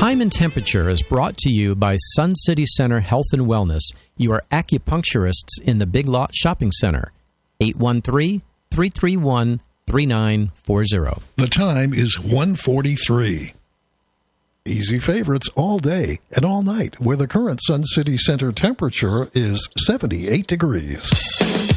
Time and Temperature is brought to you by Sun City Center Health and Wellness, your acupuncturists in the Big Lot Shopping Center. 813-331-3940. The time is 1:43. Easy favorites all day and all night, where the current Sun City Center temperature is 78 degrees.